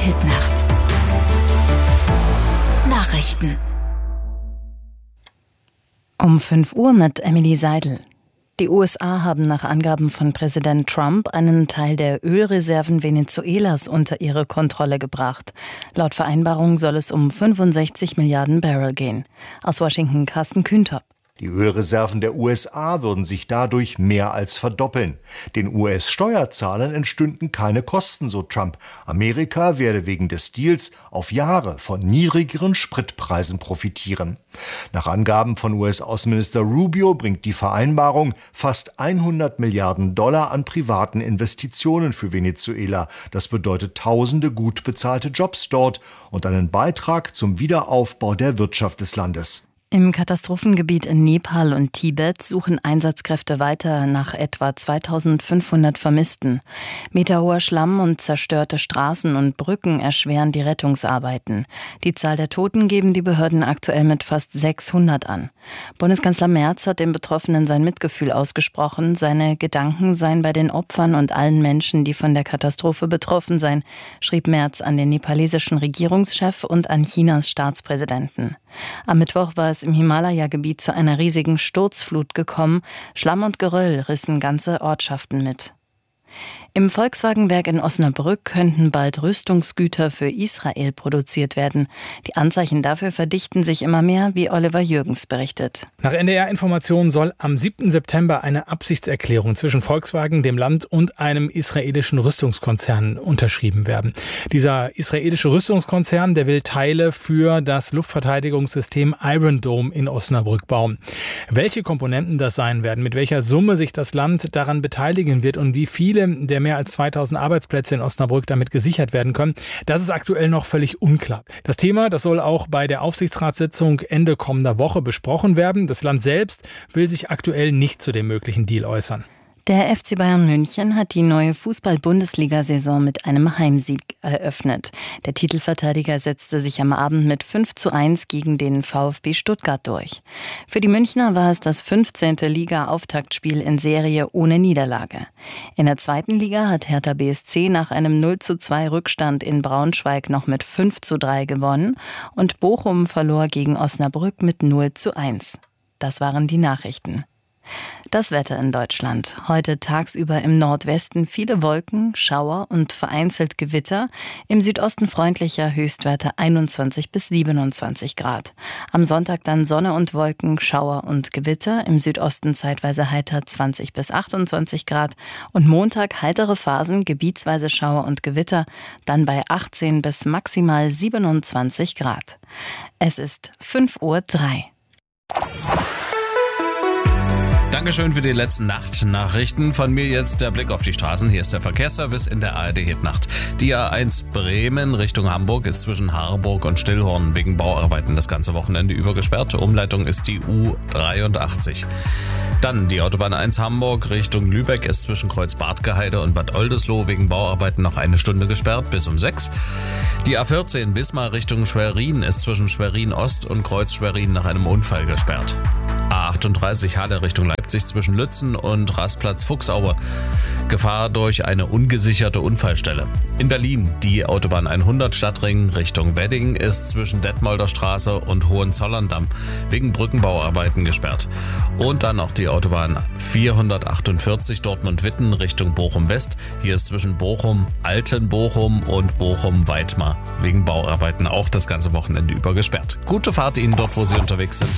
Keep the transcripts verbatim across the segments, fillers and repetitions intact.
Hitnacht. Nachrichten. Um fünf Uhr mit Emily Seidel. Die U S A haben nach Angaben von Präsident Trump einen Teil der Ölreserven Venezuelas unter ihre Kontrolle gebracht. Laut Vereinbarung soll es um fünfundsechzig Milliarden Barrel gehen. Aus Washington Carsten Kühntop. Die Ölreserven der U S A würden sich dadurch mehr als verdoppeln. Den U S-Steuerzahlern entstünden keine Kosten, so Trump. Amerika werde wegen des Deals auf Jahre von niedrigeren Spritpreisen profitieren. Nach Angaben von U S-Außenminister Rubio bringt die Vereinbarung fast hundert Milliarden Dollar an privaten Investitionen für Venezuela. Das bedeutet tausende gut bezahlte Jobs dort und einen Beitrag zum Wiederaufbau der Wirtschaft des Landes. Im Katastrophengebiet in Nepal und Tibet suchen Einsatzkräfte weiter nach etwa zweitausendfünfhundert Vermissten. Meterhoher Schlamm und zerstörte Straßen und Brücken erschweren die Rettungsarbeiten. Die Zahl der Toten geben die Behörden aktuell mit fast sechshundert an. Bundeskanzler Merz hat den Betroffenen sein Mitgefühl ausgesprochen. Seine Gedanken seien bei den Opfern und allen Menschen, die von der Katastrophe betroffen seien, schrieb Merz an den nepalesischen Regierungschef und an Chinas Staatspräsidenten. Am Mittwoch war es im Himalaya-Gebiet zu einer riesigen Sturzflut gekommen. Schlamm und Geröll rissen ganze Ortschaften mit. Im Volkswagenwerk in Osnabrück könnten bald Rüstungsgüter für Israel produziert werden. Die Anzeichen dafür verdichten sich immer mehr, wie Oliver Jürgens berichtet. Nach N D R-Informationen soll am siebten September eine Absichtserklärung zwischen Volkswagen, dem Land und einem israelischen Rüstungskonzern unterschrieben werden. Dieser israelische Rüstungskonzern, der will Teile für das Luftverteidigungssystem Iron Dome in Osnabrück bauen. Welche Komponenten das sein werden, mit welcher Summe sich das Land daran beteiligen wird und wie viele der mehr als zweitausend Arbeitsplätze in Osnabrück damit gesichert werden können, das ist aktuell noch völlig unklar. Das Thema, das soll auch bei der Aufsichtsratssitzung Ende kommender Woche besprochen werden. Das Land selbst will sich aktuell nicht zu dem möglichen Deal äußern. Der F C Bayern München hat die neue Fußball-Bundesliga-Saison mit einem Heimsieg eröffnet. Der Titelverteidiger setzte sich am Abend mit fünf zu eins gegen den VfB Stuttgart durch. Für die Münchner war es das fünfzehnte Liga-Auftaktspiel in Serie ohne Niederlage. In der zweiten Liga hat Hertha B S C nach einem null zu zwei Rückstand in Braunschweig noch mit fünf zu drei gewonnen und Bochum verlor gegen Osnabrück mit null zu eins. Das waren die Nachrichten. Das Wetter in Deutschland. Heute tagsüber im Nordwesten viele Wolken, Schauer und vereinzelt Gewitter. Im Südosten freundlicher, Höchstwerte einundzwanzig bis siebenundzwanzig Grad. Am Sonntag dann Sonne und Wolken, Schauer und Gewitter. Im Südosten zeitweise heiter zwanzig bis achtundzwanzig Grad. Und Montag heitere Phasen, gebietsweise Schauer und Gewitter. Dann bei achtzehn bis maximal siebenundzwanzig Grad. Es ist fünf Uhr drei. Dankeschön für die letzten Nachtnachrichten. Von mir jetzt der Blick auf die Straßen. Hier ist der Verkehrsservice in der A R D-Hitnacht. Die A eins Bremen Richtung Hamburg ist zwischen Harburg und Stillhorn wegen Bauarbeiten das ganze Wochenende über gesperrt. Umleitung ist die U dreiundachtzig. Dann die Autobahn eins Hamburg Richtung Lübeck ist zwischen Kreuz-Bartgeheide und Bad Oldesloe wegen Bauarbeiten noch eine Stunde gesperrt bis um sechs. Die A vierzehn Wismar Richtung Schwerin ist zwischen Schwerin Ost und Kreuz Schwerin nach einem Unfall gesperrt. A achtunddreißig Halle Richtung Leipzig zwischen Lützen und Rastplatz Fuchsaue. Gefahr durch eine ungesicherte Unfallstelle. In Berlin die Autobahn hundert Stadtring Richtung Wedding ist zwischen Detmolder Straße und Hohenzollern-Damm wegen Brückenbauarbeiten gesperrt. Und dann noch die Autobahn vierhundertachtundvierzig Dortmund-Witten Richtung Bochum-West. Hier ist zwischen Bochum, Altenbochum und Bochum-Weitmar wegen Bauarbeiten auch das ganze Wochenende über gesperrt. Gute Fahrt Ihnen dort, wo Sie unterwegs sind.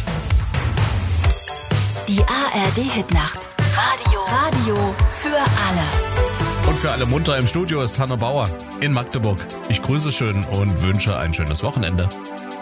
Die A R D-Hitnacht. Radio. Radio für alle. Und für alle munter im Studio ist Hanno Bauer in Magdeburg. Ich grüße schön und wünsche ein schönes Wochenende.